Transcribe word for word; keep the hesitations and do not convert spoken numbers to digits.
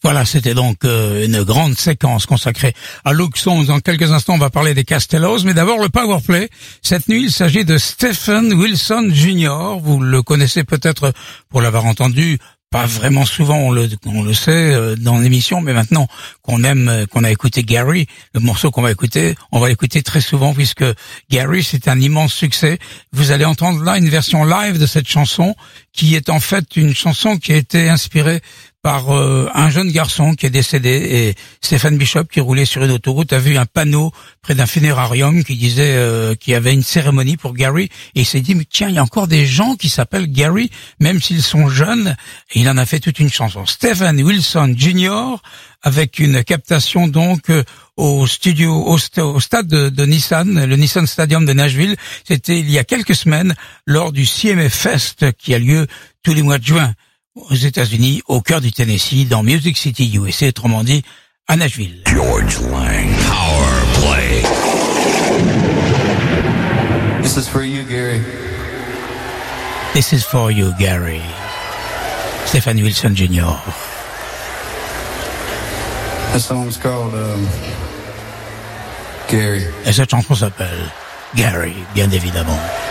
Voilà, c'était donc euh, une grande séquence consacrée à Luke Songs. Dans quelques instants, on va parler des Castellos, mais d'abord le Powerplay. Cette nuit, il s'agit de Stephen Wilson junior Vous le connaissez peut-être pour l'avoir entendu, pas vraiment souvent, on le, on le sait euh, dans l'émission, mais maintenant qu'on aime, euh, qu'on a écouté Gary, le morceau qu'on va écouter, on va l'écouter très souvent puisque Gary, c'est un immense succès. Vous allez entendre là une version live de cette chanson qui est en fait une chanson qui a été inspirée par euh, un jeune garçon qui est décédé, et Stephen Bishop, qui roulait sur une autoroute, a vu un panneau près d'un funérarium qui disait euh, qu'il y avait une cérémonie pour Gary, et il s'est dit mais tiens, il y a encore des gens qui s'appellent Gary même s'ils sont jeunes, et il en a fait toute une chanson. Stephen Wilson junior avec une captation donc euh, au studio au, st- au stade de, de Nissan, le Nissan Stadium de Nashville. C'était il y a quelques semaines lors du C M A Fest qui a lieu tous les mois de juin aux États-Unis, au cœur du Tennessee, dans Music City, U S A, autrement dit, à Nashville. George Lang, Power Play. This is for you, Gary. This is for you, Gary. Stephen Wilson junior That song's called um, Gary. Et cette chanson s'appelle Gary, bien évidemment.